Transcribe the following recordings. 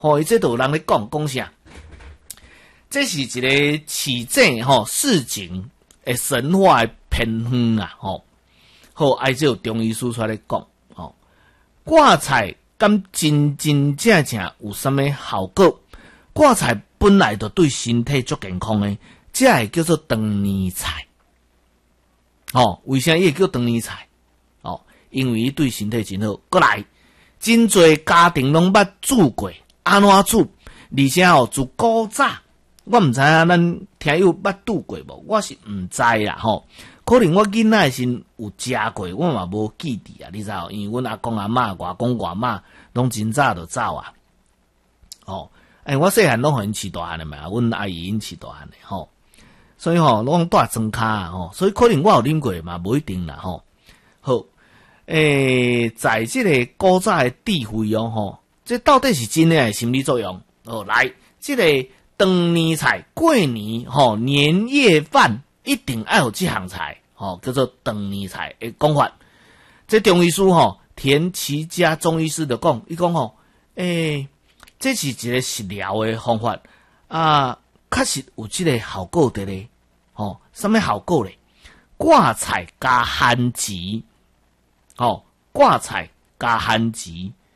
伊这都有人咧讲啥？这是一个市井市井诶神话诶偏方啊，好，爱这有中医师出来讲，挂菜敢真正有啥物效果？挂菜本来就对身体足健康诶，这会叫做长年菜。为啥伊会叫长年菜？因为伊对身体真好。过来，真侪家庭拢捌煮过，安怎煮？而且自古早。我毋知影咱听友捌拄过无？我是毋知啦可能我囡仔时有食过，我嘛无记伫啊，你知道？因为阮阿公阿嬷、外公外嬷拢真早就走啊。我细汉拢互因饲大汉的嘛，阮阿姨因饲大汉的所以拢带装卡啊所以可能我有啉过嘛，无一定啦好，在这个古早的智慧这到底是真的心理作用？来，这个。长年菜过年年夜饭一定爱有这项菜叫做长年菜的讲法。这中医师田其家中医师就讲，伊讲这是一个食疗的方法啊，确实有这个效果的咧。什么效果咧？挂菜加番薯，挂菜加番薯，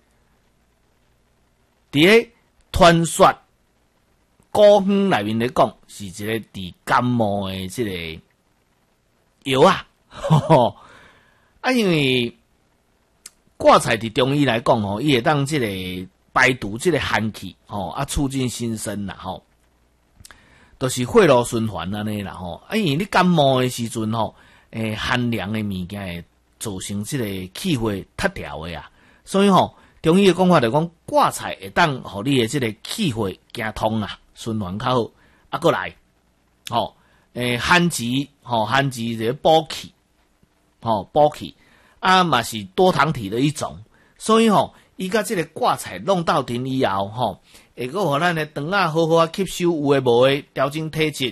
伫个传说。古方内面咧讲，是一个治感冒的这个药啊，因为挂菜伫中医来讲伊会当这个排毒这个寒气促进新生啦都是血路循环安尼啦因为你感冒的时阵寒凉的物件会造成这个气血脱掉的啊，所以中医的讲法就讲挂菜会当互你的这个气血行通啊。循环较好，过来，番薯，番薯这个补气，补气，嘛是多糖体的一种，所以伊甲这个挂菜弄到停以后，会个互咱的肠啊好好吸收有诶无诶，调整体质。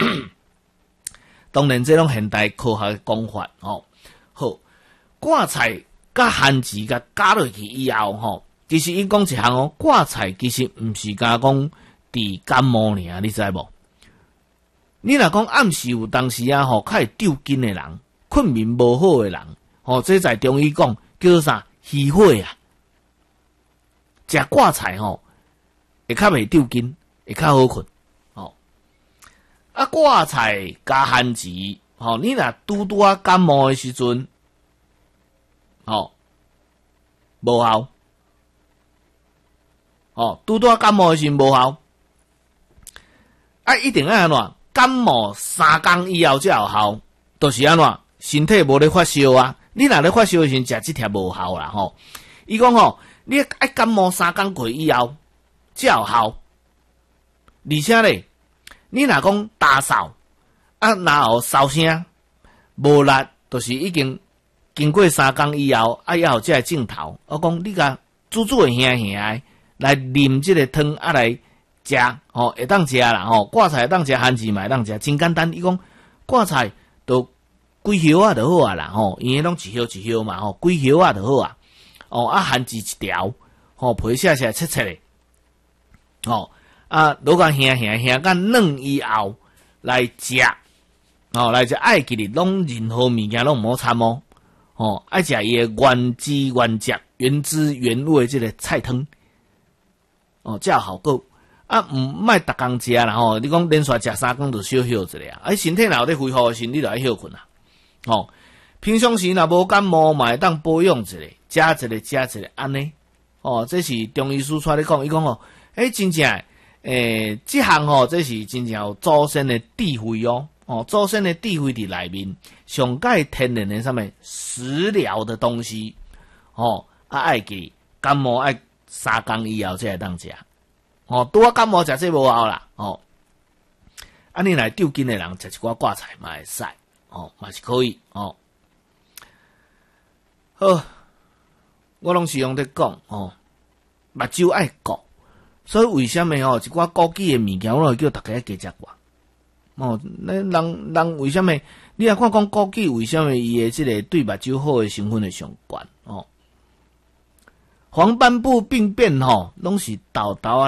当然，这种现代科学的讲法，好，挂菜甲番薯甲加落去以后，其实伊讲一项挂菜其实毋是甲讲。治感冒尔，你知无？你若讲暗时有当时较会丢筋的人，困眠无好的人，这在中医讲叫做啥？虚血啊！食挂菜会较袂丢筋，会较好困。挂菜加番薯，你若拄啊感冒的时阵，无效。拄啊感冒的时阵无效。一定要安怎？感冒3天以后才有效，就是安怎？身体无咧发烧啊！你若咧发烧时，食这条无效啦伊讲你爱感冒3天过以后才有效，而且咧，你若讲大扫若有扫声无力，就是已经经过3天以后还有这个镜头。我讲你甲煮的咸咸来啉这个汤来。食会当食啦挂菜会当食，番薯嘛会当食，真简单。伊讲挂菜都规叶啊就好啊啦因为拢一叶一叶嘛规叶啊就好啊番薯一条皮切切切切的落个咸甲嫩以后来食来食，爱记哩拢任何物件拢唔好掺爱食伊的原汁原汁原汁原味这个菜汤才有效果。莫逐工食啦你讲连续食3天就小休一下身体若有咧恢复时，你就爱休困啦平常时若无感冒嘛会当保养一下，食一下安尼这是中医师出来讲，伊讲真正这项这是真正有祖先的智慧祖先的智慧伫内面上界天然的什么食疗的东西爱记感冒爱3天以后才会当食拄啊感冒食这无效啦你来丢筋的人食一寡挂菜嘛会使嘛是可以好，我拢是用在讲目睭爱顾，所以为什么一寡枸杞的物件我会叫大家加食寡人为什么你若看讲枸杞为什么伊的这个对目睭好的成分会上悬黄斑部病变吼，拢是豆豆啊。